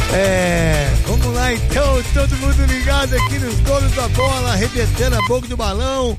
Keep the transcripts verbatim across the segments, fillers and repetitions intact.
É, vamos lá então, todo mundo ligado aqui nos donos da bola, arrebentando a boca do balão.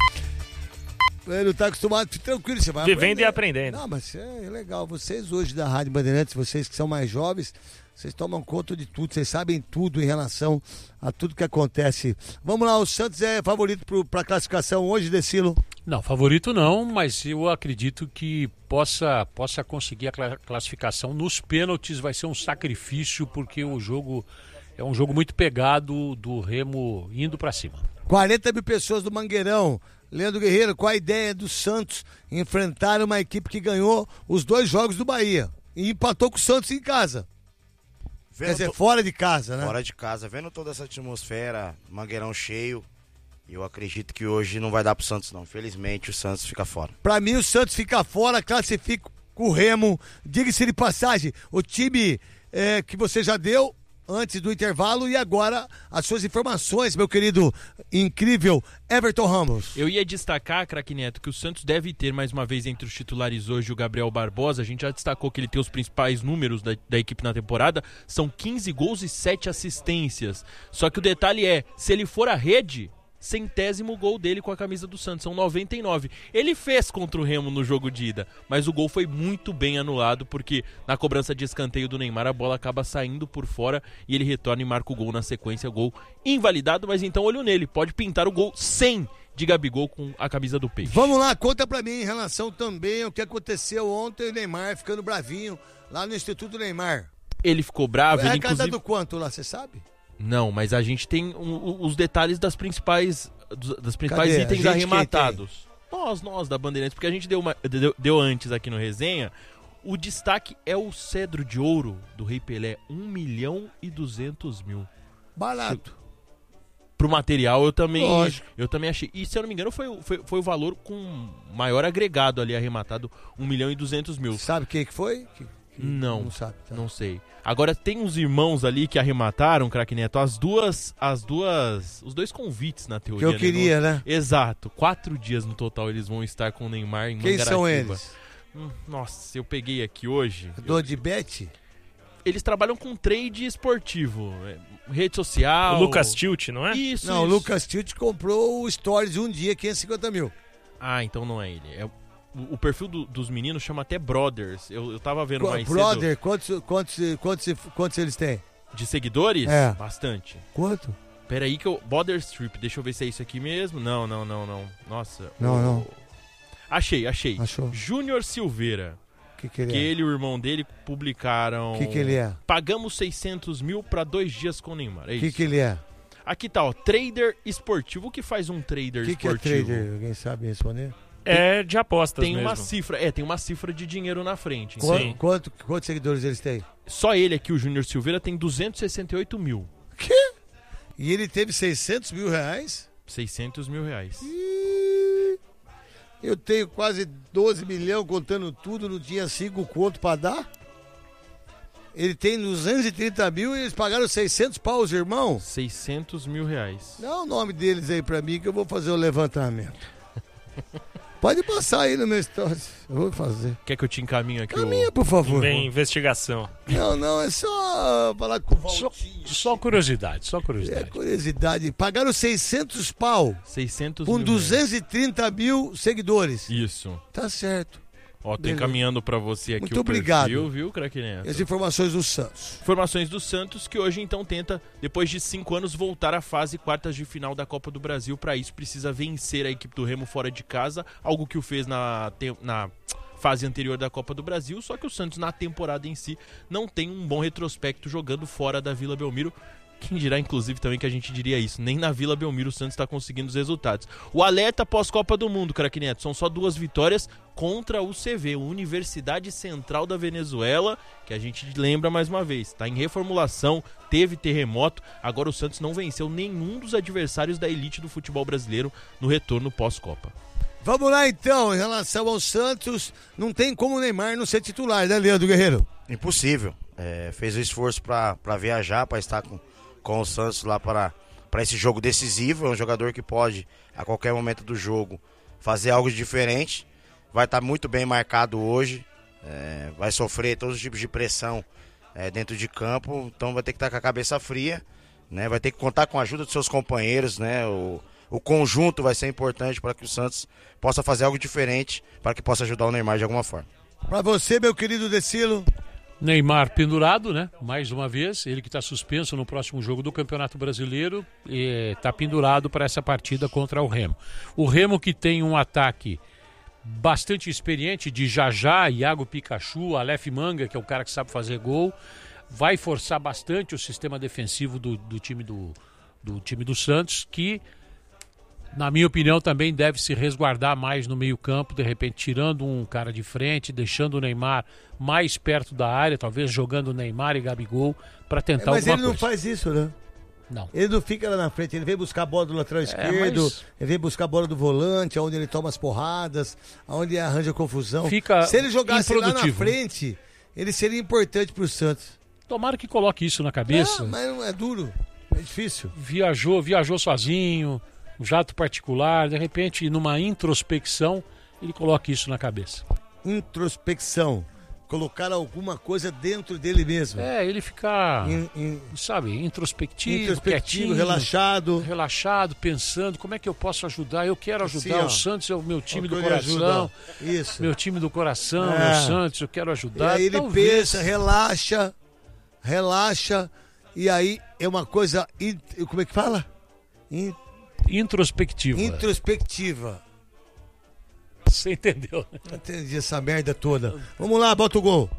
Ele não tá acostumado, tranquilo, você vai vivendo aprender. e aprendendo. Não, mas é legal, vocês hoje da Rádio Bandeirantes, vocês que são mais jovens, vocês tomam conta de tudo, vocês sabem tudo em relação a tudo que acontece. Vamos lá, o Santos é favorito para a classificação hoje, Decilo? Não, favorito não, mas eu acredito que possa, possa conseguir a classificação. Nos pênaltis vai ser um sacrifício, porque o jogo é um jogo muito pegado do Remo indo para cima. quarenta mil pessoas do Mangueirão. Leandro Guerreiro, qual a ideia do Santos enfrentar uma equipe que ganhou os dois jogos do Bahia e empatou com o Santos em casa? Vendo Quer dizer, to... fora de casa, né? Fora de casa, vendo toda essa atmosfera, Mangueirão cheio, eu acredito que hoje não vai dar pro Santos não. Infelizmente o Santos fica fora. Pra mim o Santos fica fora, classifica o Remo. Diga-se de passagem, o time é, que você já deu antes do intervalo e agora as suas informações, meu querido incrível Everton Ramos. Eu ia destacar, craque Neto, que o Santos deve ter mais uma vez entre os titulares hoje o Gabriel Barbosa. A gente já destacou que ele tem os principais números da, da equipe na temporada, são quinze gols e sete assistências. Só que o detalhe é, se ele for à rede, centésimo gol dele com a camisa do Santos, são noventa e nove. Ele fez contra o Remo no jogo de ida, mas o gol foi muito bem anulado, porque na cobrança de escanteio do Neymar a bola acaba saindo por fora e ele retorna e marca o gol na sequência, gol invalidado, mas então olho nele, pode pintar o gol cem de Gabigol com a camisa do Peixe. Vamos lá, conta pra mim em relação também ao que aconteceu ontem, o Neymar ficando bravinho lá no Instituto Neymar. Ele ficou bravo, Foi ele arrecadado inclusive... quanto lá, você sabe? Não, mas a gente tem um, os detalhes das principais, das principais Cadê? itens A gente arrematados. Nós, nós da Bandeirantes, porque a gente deu, uma, deu, deu antes aqui no Resenha. O destaque é o cedro de ouro do Rei Pelé, um milhão e duzentos mil. Barato. Pro material eu também, Lógico. eu também achei. E se eu não me engano foi, foi, foi o valor com maior agregado ali arrematado, um milhão e duzentos mil. Sabe quem que foi? Que... Não, não sabe, tá. Não sei. Agora tem uns irmãos ali que arremataram, craque Neto, as duas, as duas, os dois convites na teoria. Que eu queria, né? né? Exato. Quatro dias no total eles vão estar com o Neymar em Quem Mangaratiba. são eles? Hum, nossa, eu peguei aqui hoje. Dono de bet? Eles trabalham com trade esportivo, rede social. O Lucas Tilt, não é? Isso. Não, isso. o Lucas Tilt comprou o Stories um dia, quinhentos e cinquenta mil. Ah, então não é ele. É O, o perfil do, dos meninos chama até Brothers. Eu, eu tava vendo mais Brother, cedo. quantos, quantos, quantos, quantos eles têm? De seguidores? É. Bastante. Quanto? Pera aí que eu... Border Strip, deixa eu ver se é isso aqui mesmo. Não, não, não, não. Nossa. Não, o... não. Achei, achei. Achou? Júnior Silveira. O que, que ele Que é? ele e o irmão dele publicaram... O que, que ele é? Pagamos seiscentos mil pra dois dias com o Neymar. É O que, isso. que ele é? Aqui tá, ó. Trader esportivo. O que faz um trader O que, que é esportivo? trader? Alguém sabe responder? É de apostas Tem mesmo. uma cifra, é, tem uma cifra de dinheiro na frente. Qu- Sim. Quanto, quantos seguidores eles têm? Só ele aqui, o Júnior Silveira, tem duzentos e sessenta e oito mil. Quê? E ele teve seiscentos mil reais? seiscentos mil reais. Ih, eu tenho quase doze milhões contando tudo, não tinha cinco conto pra dar? Ele tem duzentos e trinta mil e eles pagaram seiscentos pau, os irmãos? seiscentos mil reais. Dá o nome deles aí pra mim que eu vou fazer o levantamento. Pode passar aí no meu stories. Eu vou fazer. Quer que eu te encaminhe aqui? Caminha, o... por favor. Vem investigação. Não, não, é só falar com o Só, Valtinho. só curiosidade, só É curiosidade. curiosidade. Pagaram seiscentos pau seiscentos com mil duzentos e trinta mil seguidores. reais. Isso. Tá certo. Ó, tô Beleza. encaminhando pra você aqui Muito o obrigado. perfil, viu, craque Neto? E as informações do Santos. Informações do Santos, que hoje então tenta, depois de cinco anos, voltar à fase quartas de final da Copa do Brasil. Para isso precisa vencer a equipe do Remo fora de casa, algo que o fez na, te- na fase anterior da Copa do Brasil, só que o Santos na temporada em si não tem um bom retrospecto jogando fora da Vila Belmiro. Quem dirá, inclusive, também que a gente diria isso. Nem na Vila Belmiro o Santos está conseguindo os resultados. O alerta pós-Copa do Mundo, craque Neto, são só duas vitórias contra o C V, Universidade Central da Venezuela, que a gente lembra mais uma vez. Está em reformulação, teve terremoto. Agora o Santos não venceu nenhum dos adversários da elite do futebol brasileiro no retorno pós-Copa. Vamos lá então, em relação ao Santos, não tem como o Neymar não ser titular, né, Leandro Guerreiro? Impossível. É, fez o esforço para viajar, para estar com, com o Santos lá para esse jogo decisivo. É um jogador que pode, a qualquer momento do jogo, fazer algo diferente. Vai estar muito bem marcado hoje. É, vai sofrer todos os tipos de pressão é, dentro de campo, então vai ter que estar com a cabeça fria, né? Vai ter que contar com a ajuda dos seus companheiros, né? O, o conjunto vai ser importante para que o Santos possa fazer algo diferente, para que possa ajudar o Neymar de alguma forma. Para você, meu querido Decilo. Neymar pendurado, né? Mais uma vez, ele que está suspenso no próximo jogo do Campeonato Brasileiro, está pendurado para essa partida contra o Remo. O Remo que tem um ataque bastante experiente de Jajá, Iago Pikachu, Aleph Manga, que é o cara que sabe fazer gol, vai forçar bastante o sistema defensivo do, do, time, do, do time do Santos, que, na minha opinião, também deve se resguardar mais no meio-campo, de repente tirando um cara de frente, deixando o Neymar mais perto da área, talvez jogando Neymar e Gabigol para tentar é, mas alguma ele não coisa. faz isso, né? Não. Ele não fica lá na frente, ele vem buscar a bola do lateral esquerdo, mas... ele vem buscar a bola do volante, onde ele toma as porradas, onde ele arranja confusão. Fica Se ele jogasse lá na improdutivo. frente, ele seria importante pro Santos. Tomara que coloque isso na cabeça. Ah, mas não é duro, é difícil. Viajou, viajou sozinho, um jato particular, de repente, numa introspecção, ele coloca isso na cabeça. Introspecção. Colocar alguma coisa dentro dele mesmo. É, ele ficar, In, in, sabe, introspectivo, introspectivo, quietinho, relaxado. relaxado, pensando como é que eu posso ajudar. Eu quero ajudar, Assim, ó, o Santos é o meu time do ele coração. ajuda. Isso. Meu time do coração, É. meu Santos, eu quero E ajudar. aí ele Talvez. pensa, relaxa, relaxa, e aí é uma coisa, in, como é que fala? In, Introspectiva. introspectiva. Você entendeu, né? Entendi essa merda toda. Vamos lá, bota o gol.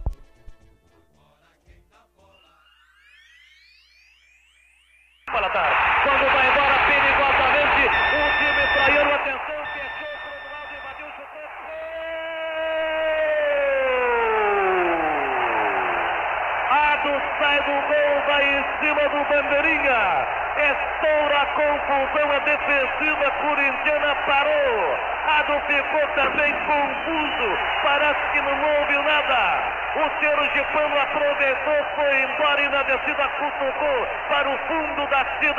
Quando vai embora perigosamente, o time praiano, atenção, fechou pro lado, invadiu, chutou. Ado sai do gol, vai em cima do bandeirinha. Estoura a confusão, a defensiva corintiana parou. Ado ficou também confuso, parece que não houve nada. O sergipano aproveitou, foi embora e na descida cutucou para o fundo da cidade.